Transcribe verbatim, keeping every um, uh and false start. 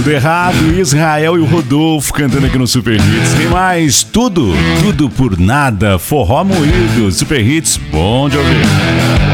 Tudo errado, Israel e o Rodolfo cantando aqui no Super Hits. Tem mais, tudo, tudo por nada, forró moído, Super Hits, bom de ouvir.